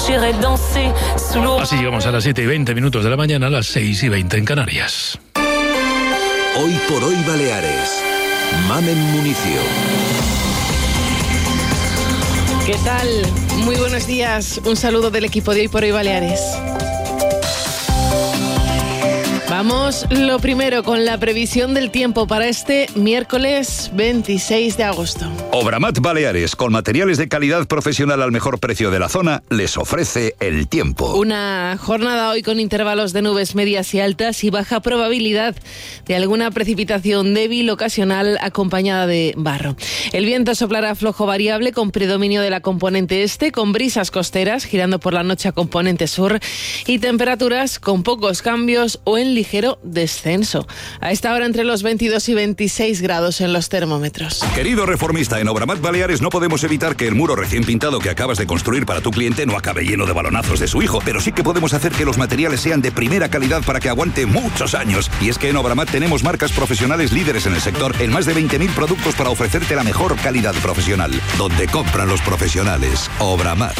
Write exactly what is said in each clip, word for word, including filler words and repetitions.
Así llegamos a las siete y veinte minutos de la mañana, a las seis y veinte en Canarias. Hoy por hoy Baleares. Mamen Municio. ¿Qué tal? Muy buenos días. Un saludo del equipo de Hoy por Hoy Baleares. Vamos, lo primero, con la previsión del tiempo para este miércoles veintiséis de agosto. Obramat Baleares, con materiales de calidad profesional al mejor precio de la zona, les ofrece el tiempo. Una jornada hoy con intervalos de nubes medias y altas y baja probabilidad de alguna precipitación débil ocasional acompañada de barro. El viento soplará flojo variable con predominio de la componente este, con brisas costeras girando por la noche a componente sur y temperaturas con pocos cambios o en ligero descenso. A esta hora entre los veintidós y veintiséis grados en los termómetros. Querido reformista, en Obramat Baleares no podemos evitar que el muro recién pintado que acabas de construir para tu cliente no acabe lleno de balonazos de su hijo, pero sí que podemos hacer que los materiales sean de primera calidad para que aguante muchos años. Y es que en Obramat tenemos marcas profesionales líderes en el sector, en más de veinte mil productos para ofrecerte la mejor calidad profesional. Donde compran los profesionales. Obramat.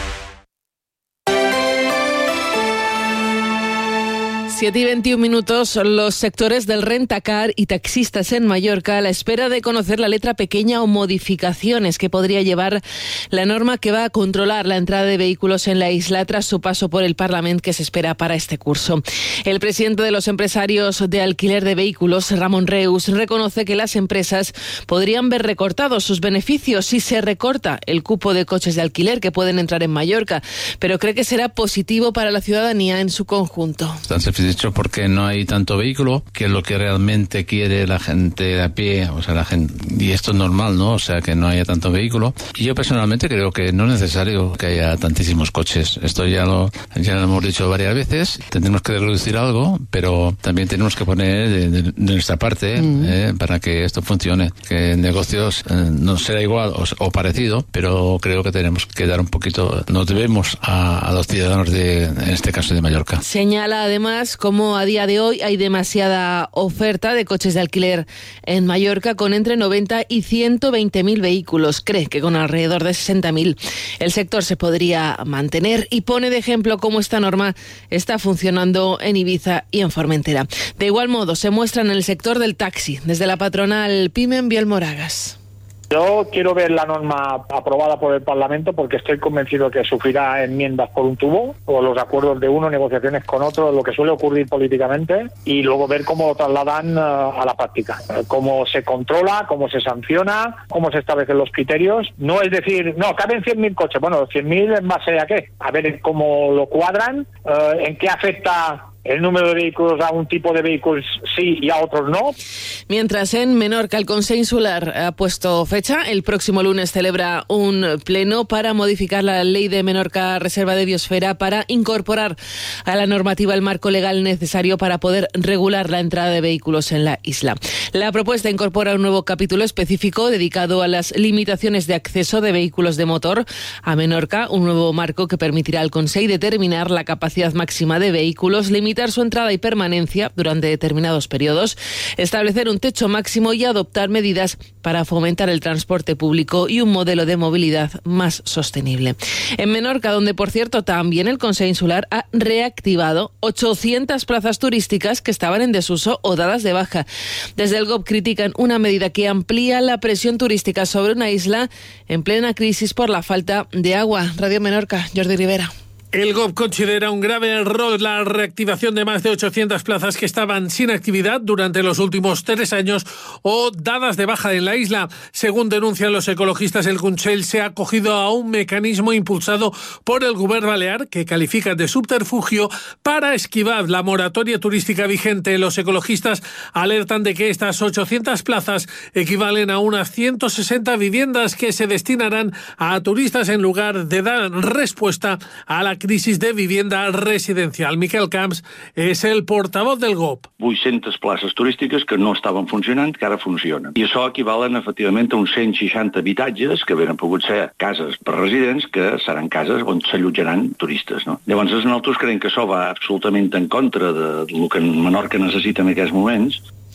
siete y veintiún minutos, los sectores del rentacar y taxistas en Mallorca a la espera de conocer la letra pequeña o modificaciones que podría llevar la norma que va a controlar la entrada de vehículos en la isla tras su paso por el Parlamento que se espera para este curso. El presidente de los empresarios de alquiler de vehículos, Ramón Reus, reconoce que las empresas podrían ver recortados sus beneficios si se recorta el cupo de coches de alquiler que pueden entrar en Mallorca, pero cree que será positivo para la ciudadanía en su conjunto. De hecho, porque no hay tanto vehículo, que es lo que realmente quiere la gente de a pie, o sea, la gente, y esto es normal, ¿no? O sea, que no haya tanto vehículo. Y yo personalmente creo que no es necesario que haya tantísimos coches. Esto ya lo, ya lo hemos dicho varias veces. Tendremos que reducir algo, pero también tenemos que poner de, de, de nuestra parte mm. eh, para que esto funcione. Que en negocios eh, no será igual o, o parecido, pero creo que tenemos que dar un poquito, nos debemos a, a los ciudadanos de, en este caso de Mallorca. Señala además como a día de hoy hay demasiada oferta de coches de alquiler en Mallorca con entre noventa y ciento veinte mil vehículos. Cree que con alrededor de sesenta mil el sector se podría mantener y pone de ejemplo cómo esta norma está funcionando en Ibiza y en Formentera. De igual modo se muestra en el sector del taxi, desde la patronal PYME en Biel Moragas. Yo quiero ver la norma aprobada por el Parlamento porque estoy convencido que sufrirá enmiendas por un tubo, o los acuerdos de uno, negociaciones con otro, lo que suele ocurrir políticamente, y luego ver cómo lo trasladan uh, a la práctica, cómo se controla, cómo se sanciona, cómo se establecen los criterios. No es decir, no, caben cien mil coches, bueno, cien mil en base a qué, a ver cómo lo cuadran, uh, en qué afecta el número de vehículos a un tipo de vehículos sí y a otros no. Mientras en Menorca el Consell Insular ha puesto fecha, el próximo lunes celebra un pleno para modificar la ley de Menorca Reserva de Biosfera para incorporar a la normativa el marco legal necesario para poder regular la entrada de vehículos en la isla. La propuesta incorpora un nuevo capítulo específico dedicado a las limitaciones de acceso de vehículos de motor a Menorca, un nuevo marco que permitirá al Consell determinar la capacidad máxima de vehículos, limitar su entrada y permanencia durante determinados periodos, establecer un techo máximo y adoptar medidas para fomentar el transporte público y un modelo de movilidad más sostenible. En Menorca, donde por cierto también el Consell Insular ha reactivado ochocientas plazas turísticas que estaban en desuso o dadas de baja. Desde el G O P critican una medida que amplía la presión turística sobre una isla en plena crisis por la falta de agua. Radio Menorca, Jordi Rivera. El G O P considera un grave error la reactivación de más de ochocientas plazas que estaban sin actividad durante los últimos tres años o dadas de baja en la isla. Según denuncian los ecologistas, el Consell se ha acogido a un mecanismo impulsado por el Govern Balear que califica de subterfugio para esquivar la moratoria turística vigente. Los ecologistas alertan de que estas ochocientas plazas equivalen a unas ciento sesenta viviendas que se destinarán a turistas en lugar de dar respuesta a la crisis de vivienda residencial. Miquel Camps és el portavoz del G O P. vuit-centes places turístiques que no estaven funcionant, que ara funcionen. I això equivalen efectivament a uns cent seixanta habitatges que havien pogut ser cases per residents que seran cases on s'allotjaran turistes. No? Llavors nosaltres creiem que això va absolutament en contra de, de lo que Menorca necessita en aquests moments.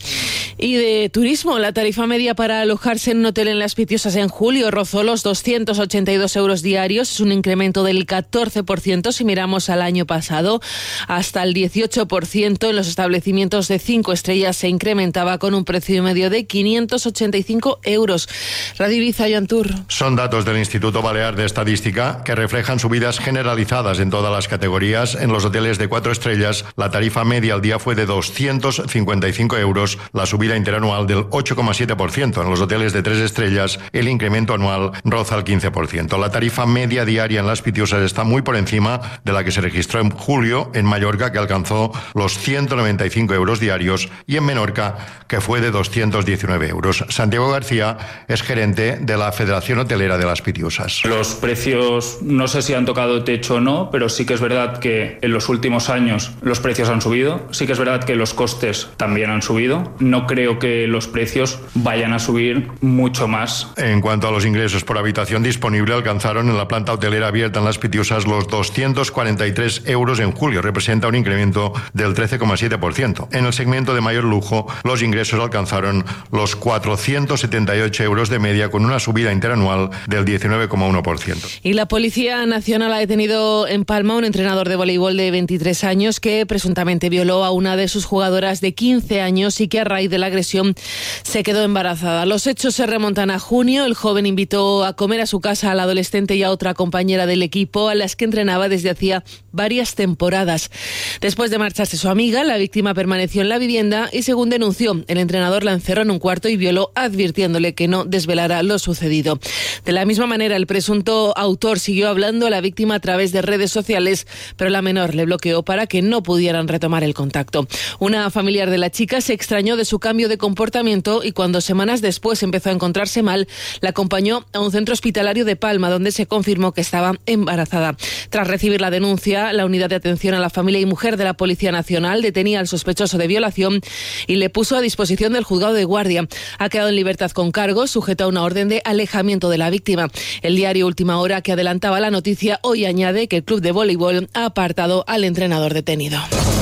Y de turismo, la tarifa media para alojarse en un hotel en Las Pitiusas en julio rozó los doscientos ochenta y dos euros diarios, es un incremento del catorce por ciento si miramos al año pasado. Hasta el dieciocho por ciento en los establecimientos de cinco estrellas se incrementaba con un precio medio de quinientos ochenta y cinco euros. Radio Ibiza, Joan Tur. Son datos del Instituto Balear de Estadística que reflejan subidas generalizadas en todas las categorías. En los hoteles de cuatro estrellas, la tarifa media al día fue de doscientos cincuenta y cinco euros, la subida interanual del ocho coma siete por ciento. En los hoteles de tres estrellas, el incremento anual roza el quince por ciento. La tarifa media diaria en Las Pitiusas está muy por encima de la que se registró en julio en Mallorca, que alcanzó los ciento noventa y cinco euros diarios, y en Menorca, que fue de doscientos diecinueve euros. Santiago García es gerente de la Federación Hotelera de Las Pitiusas. Los precios no sé si han tocado techo o no, pero sí que es verdad que en los últimos años los precios han subido. Sí que es verdad que los costes también han subido. No creo que los precios vayan a subir mucho más. En cuanto a los ingresos por habitación disponible, alcanzaron en la planta hotelera abierta en Las Pitiusas los doscientos cuarenta y tres euros en julio. Representa un incremento del trece coma siete por ciento. En el segmento de mayor lujo, los ingresos alcanzaron los cuatrocientos setenta y ocho euros de media, con una subida interanual del diecinueve coma uno por ciento. Y la Policía Nacional ha detenido en Palma a un entrenador de voleibol de veintitrés años que presuntamente violó a una de sus jugadoras de quince años y que a raíz de la agresión se quedó embarazada. Los hechos se remontan a junio. El joven invitó a comer a su casa a la adolescente y a otra compañera del equipo, a las que entrenaba desde hacía varias temporadas. Después de marcharse su amiga, la víctima permaneció en la vivienda y, según denunció, el entrenador la encerró en un cuarto y violó, advirtiéndole que no desvelara lo sucedido. De la misma manera, el presunto autor siguió hablando a la víctima a través de redes sociales, pero la menor le bloqueó para que no pudieran retomar el contacto. Una familiar de la chica se extrañó de su cambio de comportamiento y, cuando semanas después empezó a encontrarse mal, la acompañó a un centro hospitalario de Palma, donde se confirmó que estaba embarazada. Tras recibir la denuncia, la Unidad de Atención a la Familia y Mujer de la Policía Nacional detenía al sospechoso de violación y le puso a disposición del juzgado de guardia. Ha quedado en libertad con cargos, sujeto a una orden de alejamiento de la víctima. El diario Última Hora, que adelantaba la noticia, hoy añade que el club de voleibol ha apartado al entrenador detenido.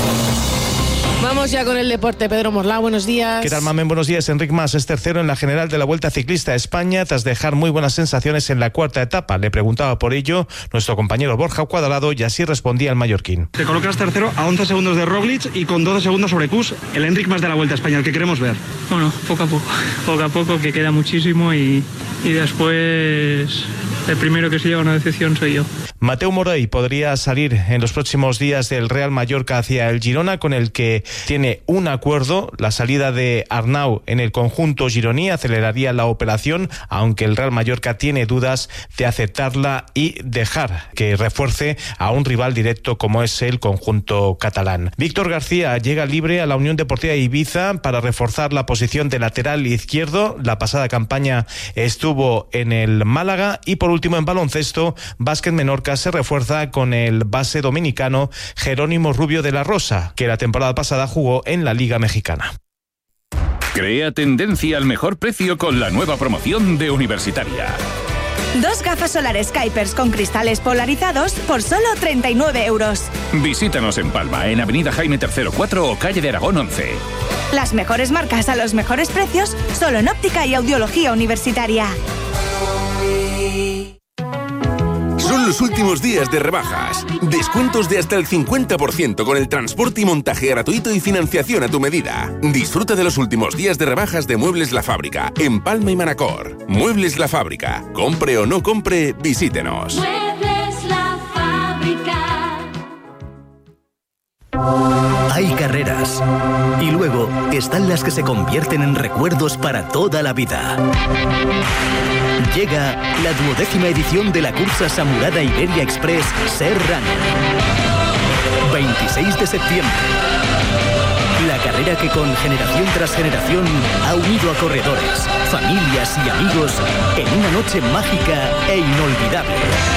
Vamos ya con el deporte. Pedro Morlá, buenos días. ¿Qué tal, Mamen? Buenos días. Enric Mas es tercero en la general de la Vuelta Ciclista a España tras dejar muy buenas sensaciones en la cuarta etapa. Le preguntaba por ello nuestro compañero Borja Cuadrado y así respondía el mallorquín. Te colocas tercero a once segundos de Roglic y con doce segundos sobre Kuss, el Enric Mas de la Vuelta a España, el que queremos ver. Bueno, poco a poco, poco a poco, que queda muchísimo y, y después el primero que se lleva una decepción soy yo. Mateu Morey podría salir en los próximos días del Real Mallorca hacia el Girona, con el que tiene un acuerdo. La salida de Arnau en el conjunto gironí aceleraría la operación, aunque el Real Mallorca tiene dudas de aceptarla y dejar que refuerce a un rival directo como es el conjunto catalán. Víctor García llega libre a la Unión Deportiva Ibiza para reforzar la posición de lateral izquierdo. La pasada campaña estuvo en el Málaga. Y por último, en baloncesto, Básquet Menorca se refuerza con el base dominicano Jerónimo Rubio de la Rosa, que la temporada pasada jugó en la Liga Mexicana. Crea tendencia al mejor precio con la nueva promoción de Universitaria. Dos gafas solares Kuipers con cristales polarizados por solo treinta y nueve euros. Visítanos en Palma, en Avenida Jaime tercero cuatro o Calle de Aragón once. Las mejores marcas a los mejores precios, solo en óptica y audiología universitaria. Son los últimos días de rebajas. Descuentos de hasta el cincuenta por ciento con el transporte y montaje gratuito y financiación a tu medida. Disfruta de los últimos días de rebajas de Muebles La Fábrica en Palma y Manacor. Muebles La Fábrica. Compre o no compre, visítenos. Muebles La Fábrica. Hay carreras y luego están las que se convierten en recuerdos para toda la vida. Llega la duodécima edición de la cursa Samurada Iberia Express Serrano. veintiséis de septiembre. La carrera que con generación tras generación ha unido a corredores, familias y amigos en una noche mágica e inolvidable.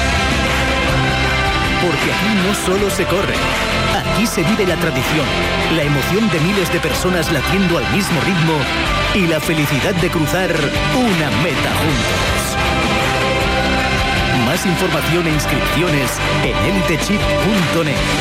Porque aquí no solo se corre, aquí se vive la tradición, la emoción de miles de personas latiendo al mismo ritmo y la felicidad de cruzar una meta juntos. Más información e inscripciones en elitechip punto net.